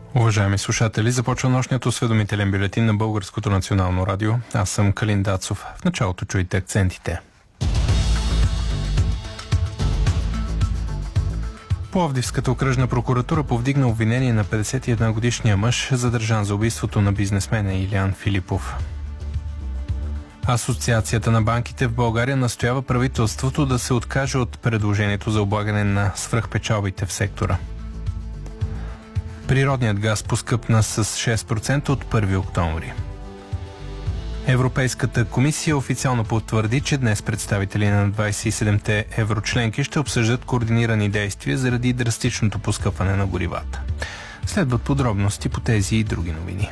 Уважаеми слушатели, започва нощният осведомителен бюлетин на Българското национално радио. Аз съм Калин Дацов. В началото чуйте акцентите. Пловдивската окръжна прокуратура повдигна обвинение на 51-годишния мъж, задържан за убийството на бизнесмена Илиян Филипов. Асоциацията на банките в България настоява правителството да се откаже от предложението за облагане на свръхпечалбите в сектора. Природният газ поскъпна с 6% от 1 октомври. Европейската комисия официално потвърди, че днес представители на 27-те еврочленки ще обсъждат координирани действия заради драстичното поскъпване на горивата. Следват подробности по тези и други новини.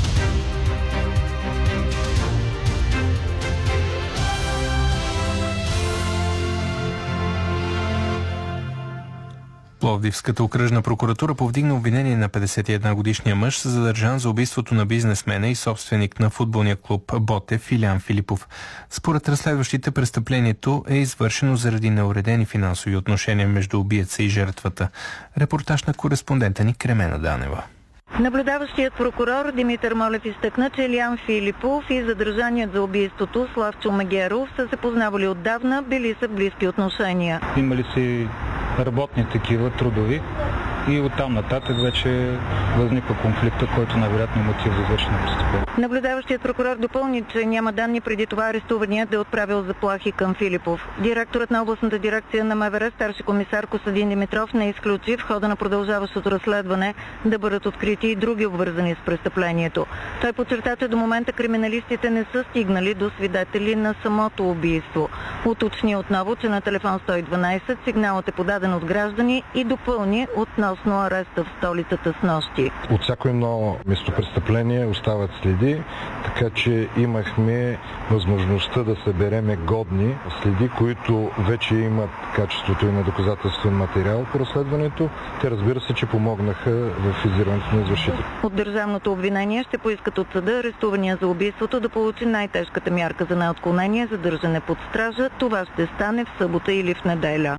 Пловдивската окръжна прокуратура повдигна обвинение на 51-годишния мъж, задържан за убийството на бизнесмена и собственик на футболния клуб Ботев Илиян Филипов. Според разследващите, престъплението е извършено заради неуредени финансови отношения между убиеца и жертвата. Репортаж на кореспондента ни Кремена Данева. Наблюдаващият прокурор Димитър Молев изтъкна, че Илиян Филипов и задържаният за убийството Славчо Магеров са се познавали отдавна, били са в близки отношения. Имали си работни такива, трудови, и оттам нататък вече възниква конфликта, който най-вероятно е мотив за извършено престъпление. Наблюдаващият прокурор допълни, че няма данни преди това арестуваният да е отправил заплахи към Филипов. Директорът на областната дирекция на МВР, старши комисар Костадин Димитров, не изключи в хода на продължаващото разследване да бъдат открити и други обвързани с престъплението. Той подчерта, че до момента криминалистите не са стигнали до свидетели на самото убийство. Уточни отново, че на телефон 112 сигналът е подаден от граждани и допълни относно ареста в столицата снощи. От всяко едно местопрестъпление остават следи, така че имахме възможността да събереме годни следи, които вече имат качеството и на доказателствен материал по разследването. Те, разбира се, че помогнаха в издирването на извършителите. От държавното обвинение ще поискат от съда арестувания за убийството да получи най-тежката мярка за неотклонение, задържане под стража. Това ще стане в събота или в неделя.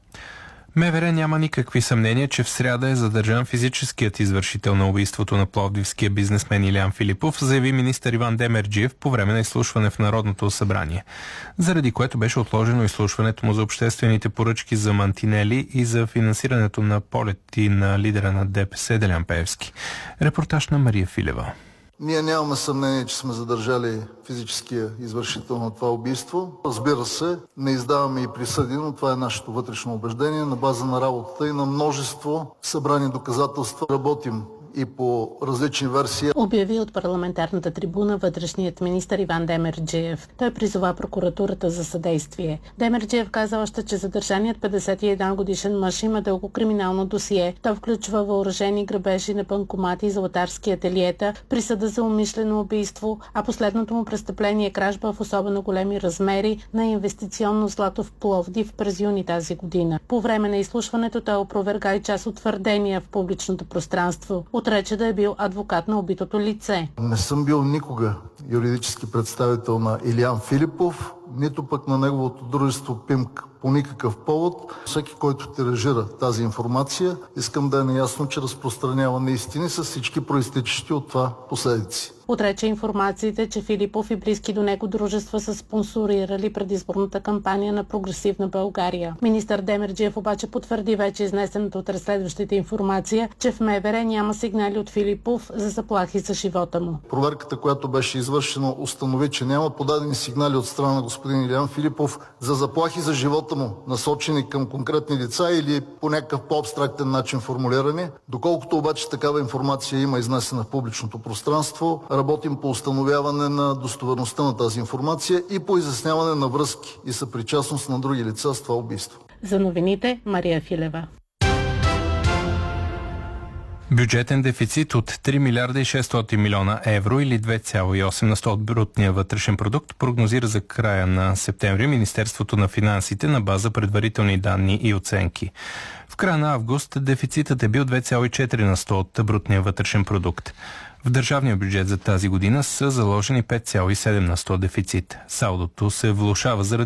МВР няма никакви съмнения, че в сряда е задържан физическият извършител на убийството на пловдивския бизнесмен Илиян Филипов, заяви министър Иван Демерджиев по време на изслушване в Народното събрание, заради което беше отложено изслушването му за обществените поръчки за мантинели и за финансирането на полети на лидера на ДПС Делян Пеевски. Репортаж на Мария Филева. Ние нямаме съмнение, че сме задържали физическия извършител на това убийство. Разбира се, не издаваме и присъди, но това е нашето вътрешно убеждение на база на работата и на множество събрани доказателства. Работим и по различни версии. Обяви от парламентарната трибуна вътрешният министър Иван Демерджиев. Той призова прокуратурата за съдействие. Демерджиев каза още, че задържаният 51 годишен мъж има дълго криминално досие. То включва въоръжени грабежи на банкомати и златарски ателиета, присъда за умишлено убийство, а последното му престъпление е кражба в особено големи размери на инвестиционно злато в Пловдив през юни тази година. По време на изслушването той опроверга и част от твърдения в публичното пространство. Отрече да е бил адвокат на убитото лице. Не съм бил никога юридически представител на Илиян Филипов, нито пък на неговото дружество ПИМК по никакъв повод. Всеки, който тиражира тази информация, искам да е наясно, че разпространява неистини с всички проистичащи от това последици. Отрече информациите, че Филипов и близки до него дружества са спонсорирали предизборната кампания на Прогресивна България. Министър Демерджиев обаче потвърди вече изнесената от разследващите информация, че в МВР няма сигнали от Филипов за заплахи за живота му. Проверката, която беше извършена, установи, че няма подадени сигнали от страна на господин Илиян Филипов за заплахи за живота му, насочени към конкретни лица или по някакъв по-абстрактен начин формулирани. Доколкото обаче такава информация има изнесена в публичното пространство, работим по установяване на достоверността на тази информация и по изясняване на връзки и съпричастност на други лица с това убийство. За новините Мария Филева. Бюджетен дефицит от 3 милиарда и 600 милиона евро или 2,8% от брутния вътрешен продукт прогнозира за края на септември Министерството на финансите на база предварителни данни и оценки. В края на август дефицитът е бил 2,4% от брутния вътрешен продукт. В държавния бюджет за тази година са заложени 5,7% дефицит. Салдото се влошава заради